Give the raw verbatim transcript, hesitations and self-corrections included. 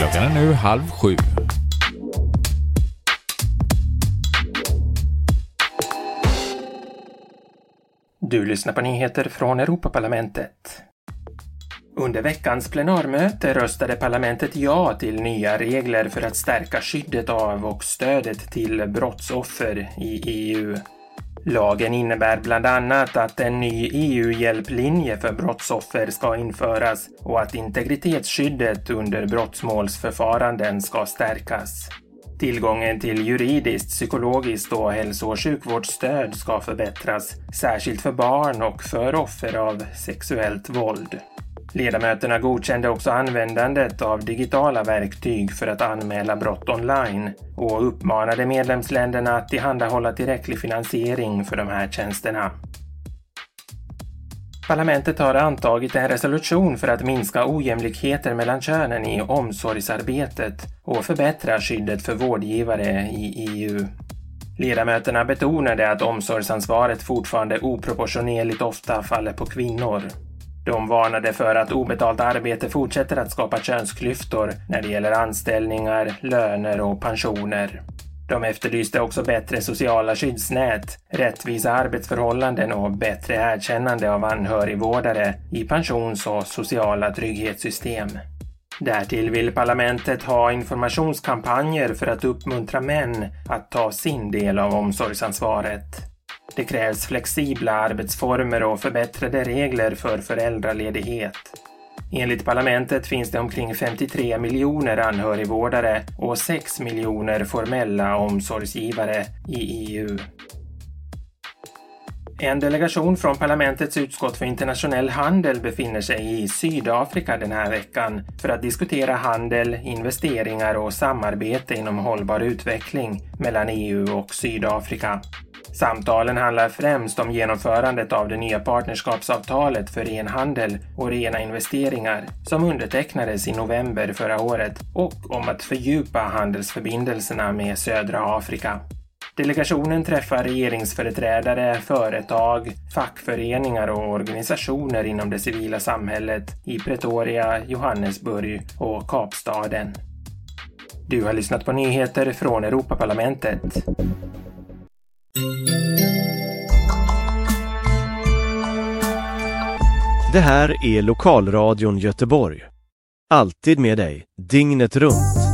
Klockan är nu halv sju. Du lyssnar på nyheter från Europaparlamentet. Under veckans plenarmöte röstade parlamentet ja till nya regler för att stärka skyddet av och stödet till brottsoffer i E U. Lagen innebär bland annat att en ny E U-hjälplinje för brottsoffer ska införas och att integritetsskyddet under brottsmålsförfaranden ska stärkas. Tillgången till juridiskt, psykologiskt och hälso- och sjukvårdsstöd ska förbättras, särskilt för barn och för offer av sexuellt våld. Ledamöterna godkände också användandet av digitala verktyg för att anmäla brott online och uppmanade medlemsländerna att tillhandahålla tillräcklig finansiering för de här tjänsterna. Parlamentet har antagit en resolution för att minska ojämlikheter mellan könen i omsorgsarbetet och förbättra skyddet för vårdgivare i E U. Ledamöterna betonade att omsorgsansvaret fortfarande oproportionerligt ofta faller på kvinnor. De varnade för att obetalt arbete fortsätter att skapa könsklyftor när det gäller anställningar, löner och pensioner. De efterlyste också bättre sociala skyddsnät, rättvisa arbetsförhållanden och bättre erkännande av anhörigvårdare i pensions- och sociala trygghetssystem. Därtill vill parlamentet ha informationskampanjer för att uppmuntra män att ta sin del av omsorgsansvaret. Det krävs flexibla arbetsformer och förbättrade regler för föräldraledighet. Enligt parlamentet finns det omkring femtiotre miljoner anhörigvårdare och sex miljoner formella omsorgsgivare i E U. En delegation från parlamentets utskott för internationell handel befinner sig i Sydafrika den här veckan för att diskutera handel, investeringar och samarbete inom hållbar utveckling mellan E U och Sydafrika. Samtalen handlar främst om genomförandet av det nya partnerskapsavtalet för ren handel och rena investeringar som undertecknades i november förra året och om att fördjupa handelsförbindelserna med södra Afrika. Delegationen träffar regeringsföreträdare, företag, fackföreningar och organisationer inom det civila samhället i Pretoria, Johannesburg och Kapstaden. Du har lyssnat på nyheter från Europaparlamentet. Det här är Lokalradion Göteborg. Alltid med dig, dygnet runt.